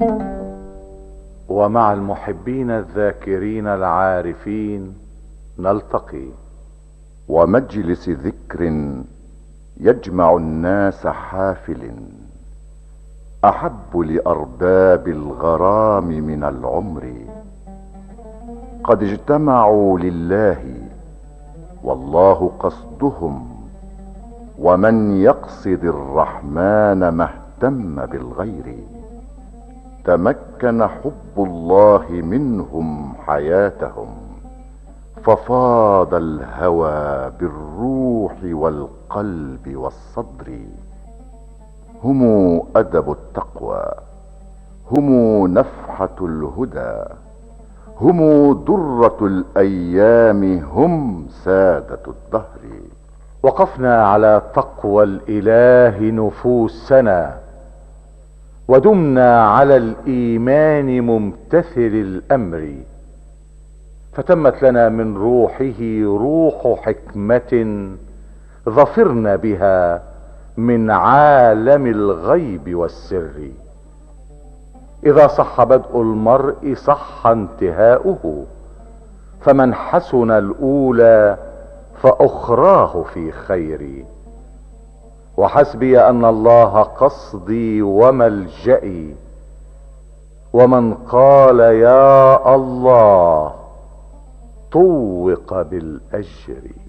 ومع المحبين الذاكرين العارفين نلتقي. ومجلس ذكر يجمع الناس حافل، احب لارباب الغرام من العمر. قد اجتمعوا لله والله قصدهم، ومن يقصد الرحمن ما اهتم بالغير. تمكن حب الله منهم حياتهم، ففاض الهوى بالروح والقلب والصدر. هم ادب التقوى، هم نفحة الهدى، هم درة الايام، هم سادة الدهر. وقفنا على تقوى الاله نفوسنا، ودمنا على الايمان ممتثل الامر. فتمت لنا من روحه روح حكمة ظفرنا بها من عالم الغيب والسر. اذا صح بدء المرء صح انتهاؤه، فمن حسن الاولى فاخراه في خير. وحسبي ان الله قصدي وملجئي، ومن قال يا الله طوق بالاجر.